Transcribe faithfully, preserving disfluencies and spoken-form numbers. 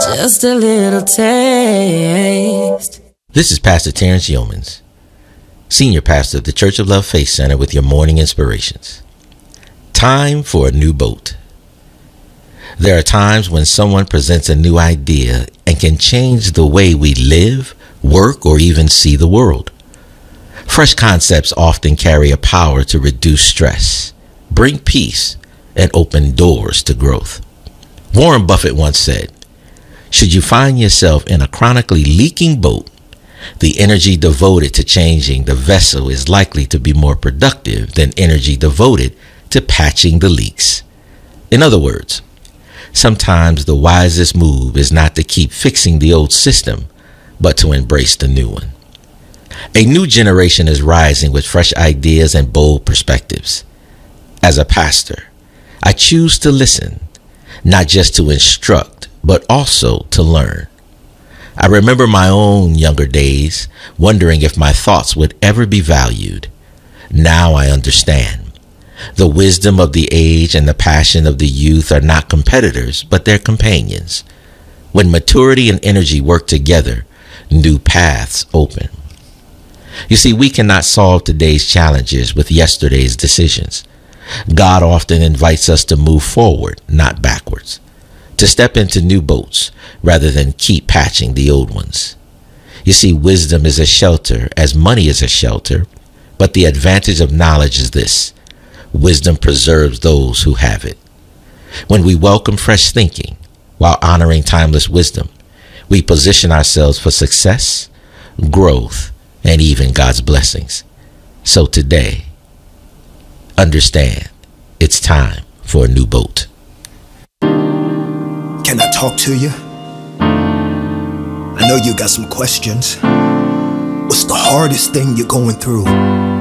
Just a little taste. This is Pastor Terrence Yeomans, Senior Pastor of the Church of Love Faith Center, with your morning inspirations. Time for a new boat. There are times when someone presents a new idea and can change the way we live, work, or even see the world. Fresh concepts often carry a power to reduce stress, bring peace, and open doors to growth. Warren Buffett once said, "Should you find yourself in a chronically leaking boat, the energy devoted to changing the vessel is likely to be more productive than energy devoted to patching the leaks." In other words, sometimes the wisest move is not to keep fixing the old system, but to embrace the new one. A new generation is rising with fresh ideas and bold perspectives. As a pastor, I choose to listen, not just to instruct, but also to learn. I remember my own younger days, wondering if my thoughts would ever be valued. Now I understand. The wisdom of the age and the passion of the youth are not competitors, but they're companions. When maturity and energy work together, new paths open. You see, we cannot solve today's challenges with yesterday's decisions. God often invites us to move forward, not backwards, to step into new boats rather than keep patching the old ones. You see, wisdom is a shelter as money is a shelter, but the advantage of knowledge is this: wisdom preserves those who have it. When we welcome fresh thinking while honoring timeless wisdom, we position ourselves for success, growth, and even God's blessings. So today, understand, it's time for a new boat. Can I talk to you? I know you got some questions. What's the hardest thing you're going through?